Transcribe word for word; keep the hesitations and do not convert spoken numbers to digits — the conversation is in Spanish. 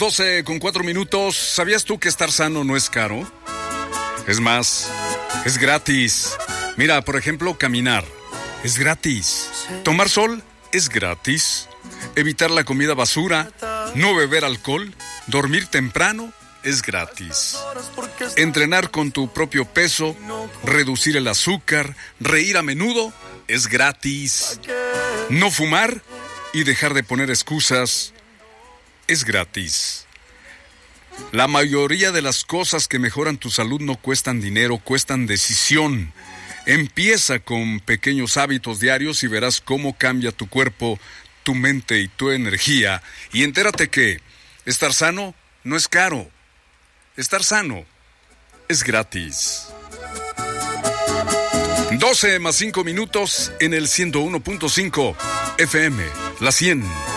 doce con cuatro minutos. ¿Sabías tú que estar sano no es caro? Es más, es gratis. Mira, por ejemplo, caminar. Es gratis. Tomar sol es gratis. Evitar la comida basura. No beber alcohol. Dormir temprano es gratis. Entrenar con tu propio peso. Reducir el azúcar. Reír a menudo es gratis. No fumar y dejar de poner excusas es gratis. La mayoría de las cosas que mejoran tu salud no cuestan dinero, cuestan decisión. Empieza con pequeños hábitos diarios y verás cómo cambia tu cuerpo, tu mente y tu energía. Y entérate que estar sano no es caro. Estar sano es gratis. doce más cinco minutos en el ciento uno punto cinco F M, La cien.